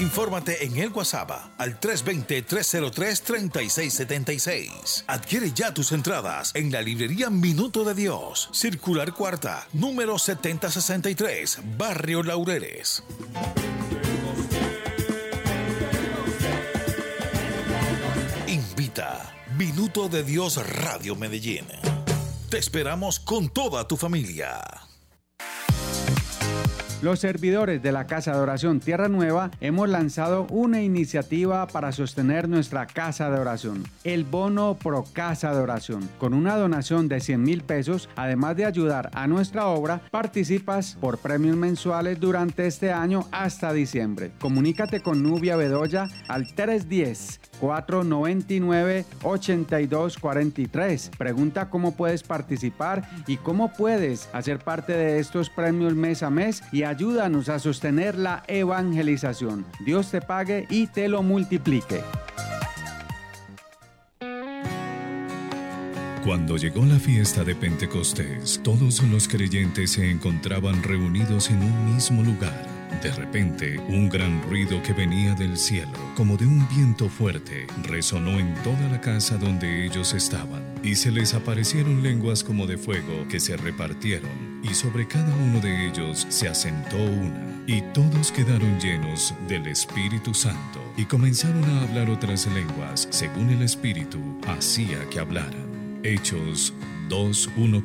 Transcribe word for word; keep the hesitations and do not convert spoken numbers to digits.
Infórmate en el WhatsApp al tres dos cero, tres cero tres, tres seis siete seis. Adquiere ya tus entradas en la librería Minuto de Dios, Circular Cuarta, número setenta sesenta y tres, Barrio Laureles. Invita Minuto de Dios Radio Medellín. Te esperamos con toda tu familia. Los servidores de la Casa de Oración Tierra Nueva hemos lanzado una iniciativa para sostener nuestra Casa de Oración, el Bono Pro Casa de Oración. Con una donación de cien mil pesos, además de ayudar a nuestra obra, participas por premios mensuales durante este año hasta diciembre. Comunícate con Nubia Bedoya al tres uno cero, cuatro nueve nueve, ocho dos cuatro tres. Pregunta cómo puedes participar y cómo puedes hacer parte de estos premios mes a mes y ayúdanos a sostener la evangelización. Dios te pague y te lo multiplique. Cuando llegó la fiesta de Pentecostés, todos los creyentes se encontraban reunidos en un mismo lugar. De repente, un gran ruido que venía del cielo, como de un viento fuerte, resonó en toda la casa donde ellos estaban, y se les aparecieron lenguas como de fuego que se repartieron, y sobre cada uno de ellos se asentó una, y todos quedaron llenos del Espíritu Santo, y comenzaron a hablar otras lenguas, según el Espíritu hacía que hablaran. Hechos dos, uno